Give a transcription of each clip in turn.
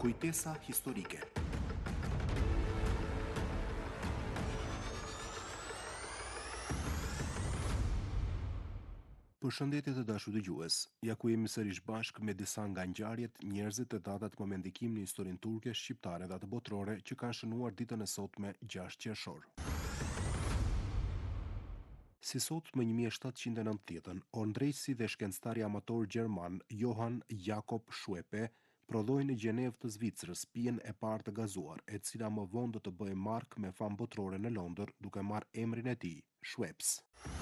Kujtesa historike. Përshëndetje të dashur dëgjues. Ja ku jemi sërish bashkë me disa nga ngjarjet, njerëzit e datat më me ndikim në historinë turke, shqiptare dhe atë botërore që kanë shënuar ditën e sotme 6 qershor. Si sot më 1790-ën, orndrejtësi dhe shkencëtari amator gjerman Johann Jakob Schweppe prodhoi në Gjenevë të Zvicrës pijen e parë të gazuar, e cila më vonë do të bëhej markë me famë botërore në Londër, duke marrë emrin e tij, Schweppes.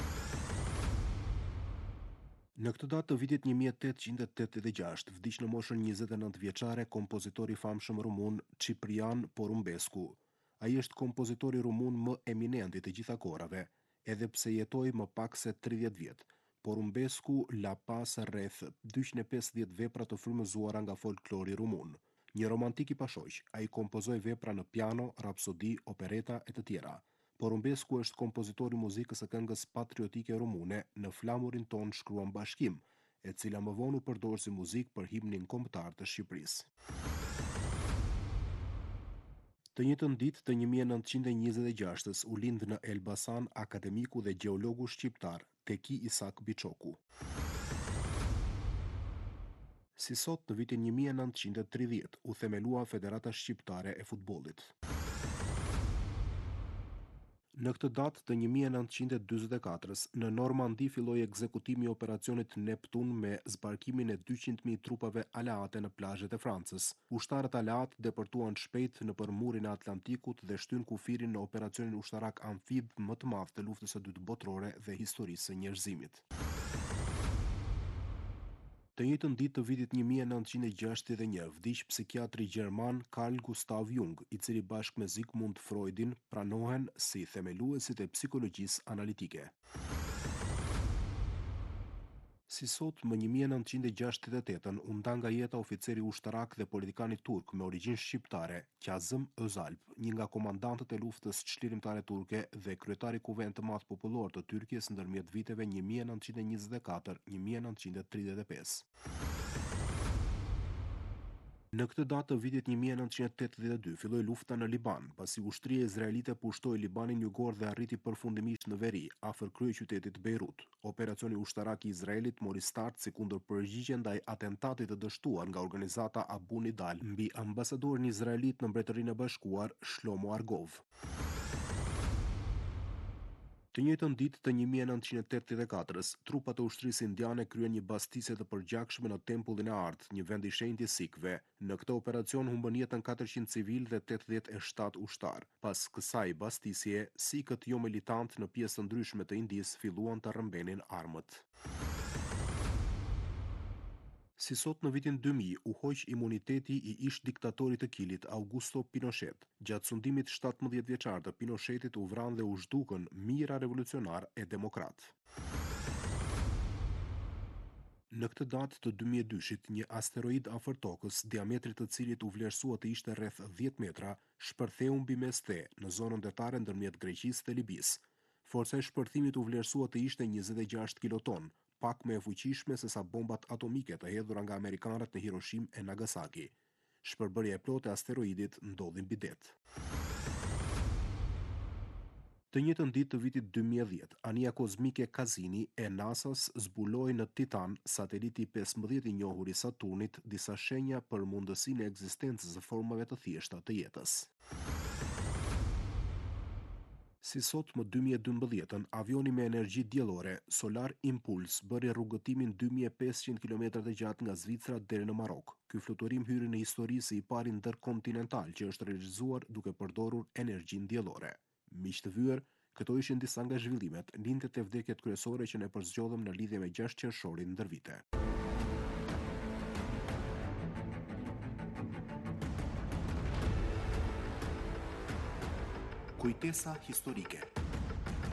Në këtë datë të vitit 1886, vdiq në moshën 29 vjeçare kompozitori i famshëm rumun Ciprian Porumbescu. Ai është kompozitori rumun më eminent i të gjitha kohërave, edhe pse jetoi më pak se 30 vjet. Porumbescu la pas rreth 250 vepra të frymëzuara nga folklori rumun. Një romantik i pashoq, ai kompozoi vepra në piano, rapsodi, opereta e të tjera. Porumbescu është kompozitori i muzikës së këngës patriotike rumune Në flamurin ton shkruan bashkim, e cila më vonë u përdor si muzikë për himnin kombëtar të Shqipërisë. Të njëjtën ditë të 1926-s u lind në Elbasan akademiku dhe gjeologu shqiptar Teki Isak Biçoku. Si sot në vitin 1930 u themelua Federata Shqiptare e Futbollit. Në këtë datë të 1944-s, në Normandi filloi ekzekutimi i operacionit Neptun me zbarkimin e 200.000 trupave aleate në plazhet e Francës. Ushtarët aleat depërtuan shpejt nëpër murin e Atlantikut dhe shtyn kufirin në operacionin ushtarak amfib më të madh të luftës së dytë botërore dhe historisë së njerëzimit. Të njëjtën ditë të vitit 1961 vdiq psikiatri gjerman Carl Gustav Jung, i cili bashkë me Sigmund Freudin pranohen si themeluesit e psikologjisë analitike. Si sot më 1968-ën u nda nga jeta oficeri ushtarak dhe politikani turk me origjinë shqiptare, Kazım Özalp, një nga komandantët e luftës çlirimtare turke dhe kryetari i Kuvendit të Madh Popullor të Tyrkisë ndërmjet viteve 1924-1935. Në këtë datë të vitit 1982 filloi lufta në Liban, pasi ushtria izraelite pushtoi Libanin jugor dhe arriti përfundimisht në veri, afër kryeqytetit Beirut. Operacioni ushtarak i Izraelit mori start si kundër përgjigje ndaj atentatit të dështuar nga organizata Abu Nidal mbi ambasadorin izraelit në Mbretërinë e Bashkuar, Shlomo Argov. Të njëjtën ditë të 1984-s, trupat e ushtrisë indiane kryen një bastise të përgjakshme në Tempullin e Artë, një vend i shenjtë i sikëve. Në këtë operacion humbën jetën 400 civil dhe 87 ushtar. Pas kësaj bastisje, sikët jo militant në pjesë të ndryshme të Indisë filluan të rrëmbenin armët. Si sot në vitin 2000 u hoq imuniteti i ish diktatorit të Kilit Augusto Pinochet. Gjatë sundimit 17 vjeçar të Pinochetit u vran dhe u zhdukën mira revolucionar e demokrat. Në këtë datë të 2002-shit, një asteroid afër Tokës, diametrit të cilit u vlerësua të ishte rreth 10 metra, shpërtheu mbi mesdhe në zonën detare ndërmjet Greqisë dhe Libisë. Forca e shpërthimit u vlerësua të ishte 26 kiloton, pak më e fuqishme se sa bombat atomike të hedhura nga amerikanët në Hiroshim e Nagasaki. Shpërbërja e plotë e asteroidit ndodhi mbi det. Të njëjtën ditë të vitit 2010, anija kozmike Cassini e NASA-s zbuloi në Titan, sateliti 15 i njohur i Saturnit, disa shenja për mundësinë e ekzistencës së formave të thjeshta të jetës. Si sot më 2012-ën, avioni me energji diellore Solar Impulse bëri rrugëtimin 2500 km të gjatë nga Zvicra deri në Marok. Ky fluturim hyri në histori si i pari ndërkontinental që është realizuar duke përdorur energjinë diellore. Miq të vyer, këto ishin disa nga zhvillimet, lindjet e vdekjet kryesore që ne përzgjodhëm në lidhje me 6 qershorin ndër vite. Kujtesa historike.